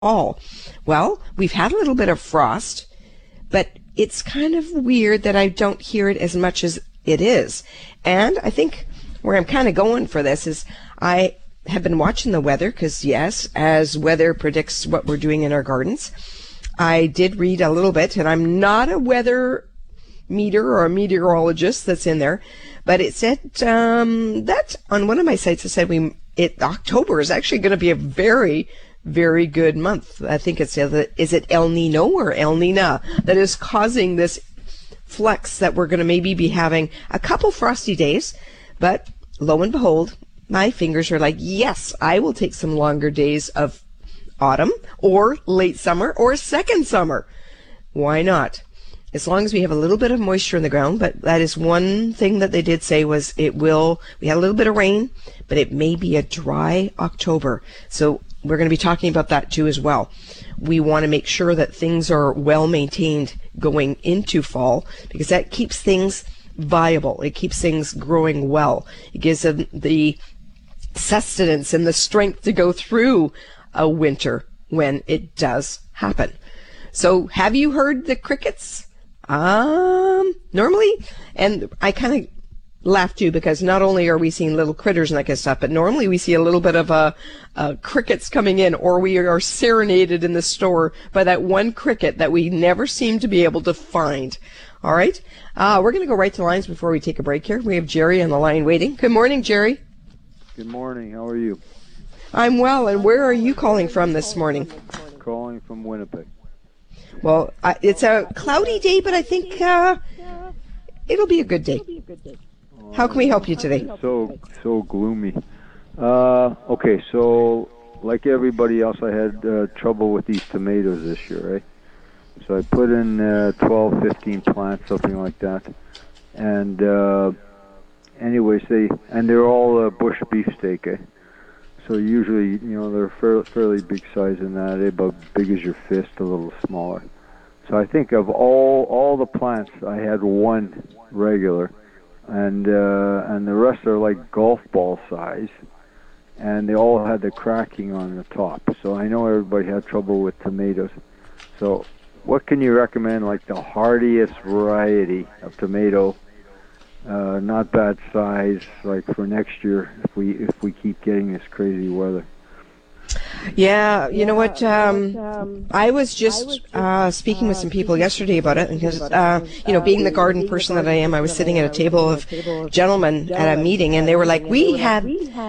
fall. Well, we've had a little bit of frost, but it's kind of weird that I don't hear it as much as it is. And I think where I'm kind of going for this is I have been watching the weather because, yes, as weather predicts what we're doing in our gardens, I did read a little bit, and I'm not a weather meter or a meteorologist that's in there, but it said that on one of my sites it said October is actually going to be a very, very good month. I think is it El Nino or El Nina that is causing this flux that we're going to maybe be having a couple frosty days, but lo and behold, my fingers are like, yes, I will take some longer days of autumn or late summer or second summer. Why not? As long as we have a little bit of moisture in the ground. But that is one thing that they did say was we had a little bit of rain, but it may be a dry October. So we're going to be talking about that too as well. We want to make sure that things are well maintained going into fall, because that keeps things viable. It keeps things growing well. It gives them the sustenance and the strength to go through a winter when it does happen. So have you heard the crickets? Normally, and I kind of laugh too, because not only are we seeing little critters and that kind of stuff, but normally we see a little bit of crickets coming in, or we are serenaded in the store by that one cricket that we never seem to be able to find. All right. We're going to go right to the lines before we take a break here. We have Jerry on the line waiting. Good morning, Jerry. Good morning. How are you? I'm well. And where are you calling from this morning? Calling from Winnipeg. Well, it's a cloudy day, but I think it'll be a good day. How can we help you today? So gloomy. Okay, so like everybody else, I had trouble with these tomatoes this year, right? So I put in 12, 15 plants, something like that. And anyways, they're all bush beefsteak, eh? So usually, they're fairly big size in that, about big as your fist, a little smaller. So I think of all the plants, I had one regular, and the rest are like golf ball size, and they all had the cracking on the top. So I know everybody had trouble with tomatoes. So what can you recommend, like the hardiest variety of tomato? Not bad size, like for next year if we keep getting this crazy weather. Yeah, you know what? I was just speaking with some people yesterday about it, because being the garden person that I am, I was sitting at a table of gentlemen at a meeting, and they were like, "We had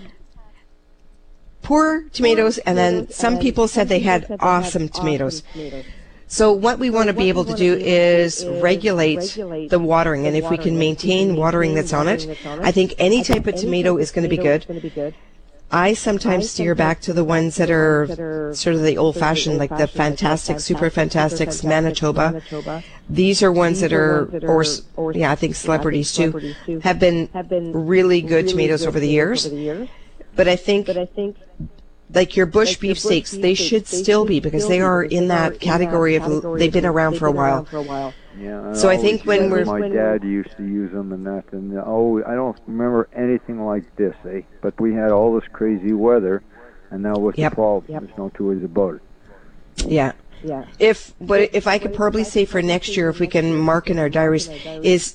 poor tomatoes," and then some people said they had awesome tomatoes. So what we want to be able to do is regulate the watering, and if we can maintain watering that's on it, I think any type of tomato is going to be good. I sometimes steer back to the ones that are sort of the old-fashioned, like the Fantastic, Super Fantastics, Manitoba. These are ones that are, I think celebrities too, have been really good tomatoes over the years. But I think like your bush beefsteaks, they should still be, because they are in that category of, they've been around for a while. Yeah. So I think my dad used to use them and that, and I don't remember anything like this, eh? But we had all this crazy weather, and now what's the problem? There's no two ways about it. Yeah. If I could probably say for next year, if we can mark in our diaries, is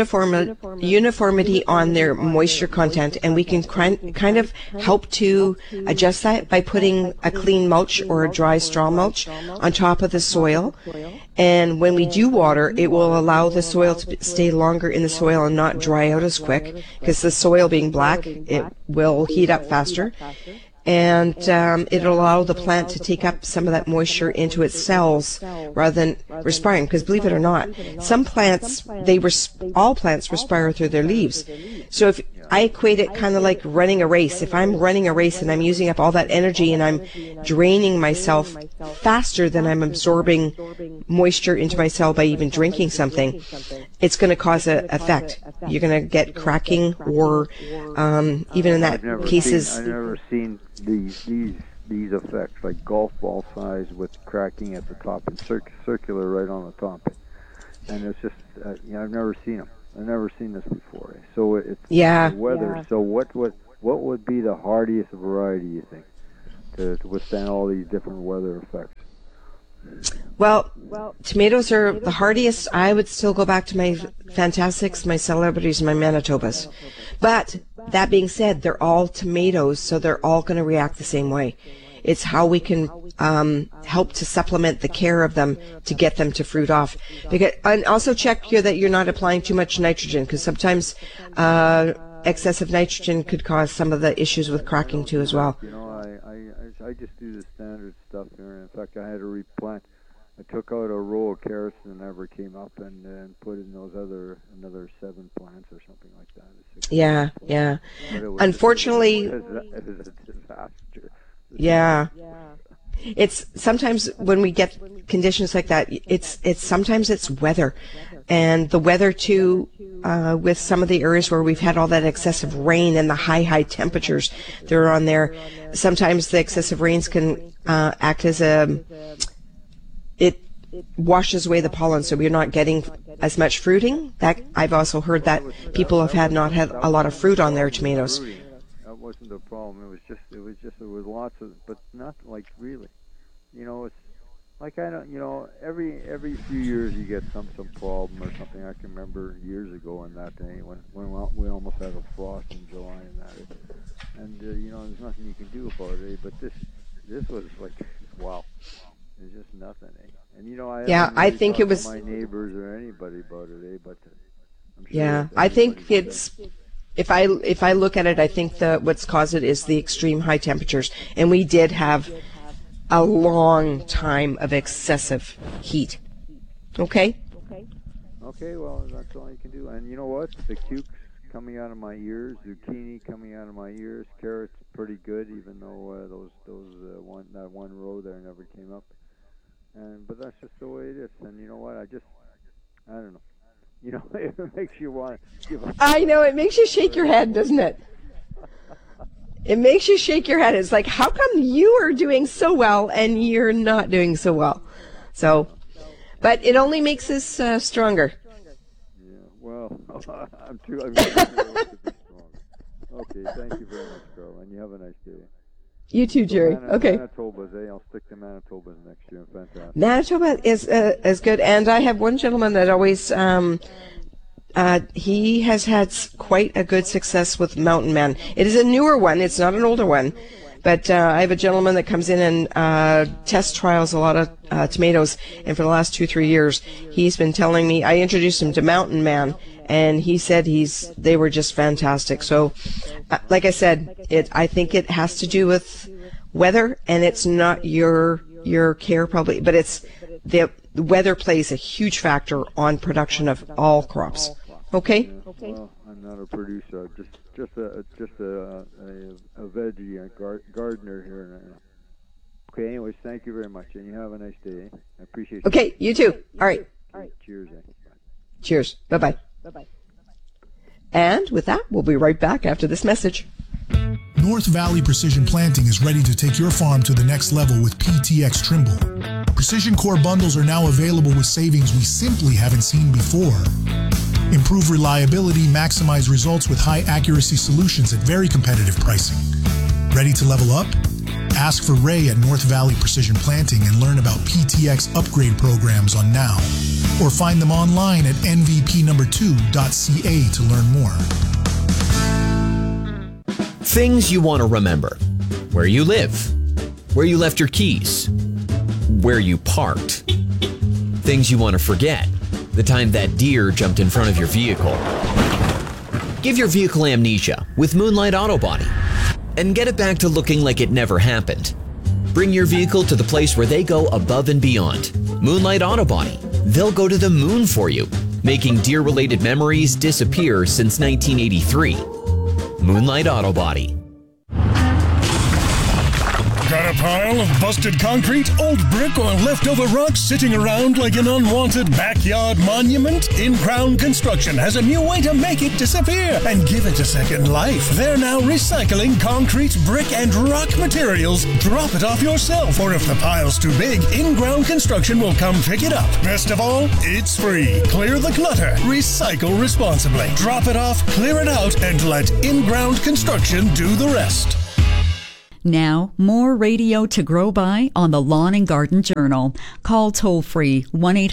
uniformity on their moisture content, and we can kind of help to adjust that by putting a clean mulch or a dry straw mulch on top of the soil. And when we do water, it will allow the soil to stay longer in the soil and not dry out as quick, because the soil being black, it will heat up faster. And it'll allow the plant to take up some of that moisture into its cells rather than respiring. Because believe it or not, some plants, all plants respire through their leaves. So if I equate it kind of like running a race. If I'm running a race and I'm using up all that energy and I'm draining myself faster than I'm absorbing moisture into my cell by even drinking something, it's going to cause an effect. You're going to get cracking, or even in that cases. I've never seen these effects, like golf ball size with cracking at the top and circular right on the top. And it's just, I've never seen them. I've never seen this before. So it's the weather. So what would be the hardiest variety, you think? to withstand all these different weather effects. Well, tomatoes are the hardiest. I would still go back to my Fantastics, my Celebrities, my Manitobas. But that being said, they're all tomatoes, so they're all going to react the same way. It's how we can help to supplement the care of them to get them to fruit off. And also check here that you're not applying too much nitrogen, because sometimes excessive nitrogen could cause some of the issues with cracking too as well. You know, I just do the standard stuff here. In fact, I had to replant. I took out a row of carrots that never came up and put in those another 7 plants or something like that. Yeah. Unfortunately, it was a disaster. Yeah. It's sometimes when we get conditions like that, sometimes it's weather, and the weather too, with some of the areas where we've had all that excessive rain and the high temperatures that are on there. Sometimes the excessive rains can act as it washes away the pollen, so we're not getting as much fruiting. That I've also heard that people have not had a lot of fruit on their tomatoes. That wasn't the problem. It was lots of, but not like really. You know, it's like every few years you get some problem or something. I can remember years ago in that day when we almost had a frost in July and that. And there's nothing you can do about it. But this was like, wow. There's just nothing. And I think it was my neighbors or anybody about it. But I'm sure I think it's. If I look at it, I think what's caused it is the extreme high temperatures, and we did have a long time of excessive heat. Okay? Okay, well, that's all you can do. And you know what? The cukes coming out of my ears, zucchini coming out of my ears, carrots pretty good, even though that one row there never came up. But that's just the way it is. And you know what? I don't know. It makes you want to give up. I know, it makes you shake your head, doesn't it? It makes you shake your head. It's like, how come you are doing so well and you're not doing so well? So, but it only makes us stronger. Yeah, well, I'm too to be strong. Okay, thank you very much, Carl, and you have a nice day. You too, Jerry. Okay. Manitobas, I'll stick to Manitobas next year. Fantastic. Manitoba is good, and I have one gentleman that always he has had quite a good success with Mountain Man. It is a newer one; it's not an older one, but I have a gentleman that comes in and test trials a lot of tomatoes, and for the last 2-3 years, he's been telling me. I introduced him to Mountain Man, and he said they were just fantastic. So, like I said, I think it has to do with weather, and it's not your care probably, but it's the weather plays a huge factor on production of all crops. Okay. Well, I'm not a producer. Just a veggie, gardener here. Okay. Anyways, thank you very much, and you have a nice day. I appreciate it. Okay. You too. All right. Cheers. Cheers. Bye-bye. And with that, we'll be right back after this message. North Valley Precision Planting is ready to take your farm to the next level with PTx Trimble. Precision Core bundles are now available with savings we simply haven't seen before. Improve reliability, maximize results with high accuracy solutions at very competitive pricing. Ready to level up? Ask for Ray at North Valley Precision Planting and learn about PTx upgrade programs on Now, or find them online at nvp2.ca to learn more. Things you want to remember. Where you live. Where you left your keys. Where you parked. Things you want to forget. The time that deer jumped in front of your vehicle. Give your vehicle amnesia with Moonlight Auto Body and get it back to looking like it never happened. Bring your vehicle to the place where they go above and beyond. Moonlight Auto Body. They'll go to the moon for you, making deer-related memories disappear since 1983. Moonlight Auto Body. Got a pile of busted concrete, old brick, or leftover rocks sitting around like an unwanted backyard monument? In-Crown Construction has a new way to make it disappear and give it a second life. They're now recycling concrete, brick, and rock materials. Drop it off yourself, or if the pile's too big, In-Ground Construction will come pick it up. Best of all, it's free. Clear the clutter. Recycle responsibly. Drop it off, clear it out, and let In-Ground Construction do the rest. Now, more radio to grow by on the Lawn and Garden Journal. Call toll-free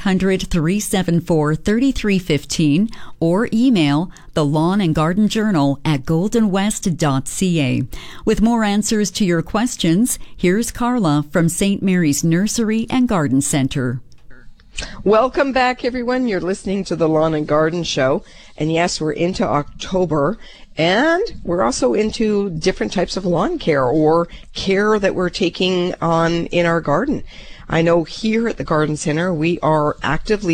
1-800-374-3315 or email the Lawn and Garden Journal at goldenwest.ca. With more answers to your questions, here's Carla from St. Mary's Nursery and Garden Center. Welcome back, everyone. You're listening to the Lawn and Garden Show. And yes, we're into October, and we're also into different types of lawn care or care that we're taking on in our garden. I know here at the Garden Center, we are actively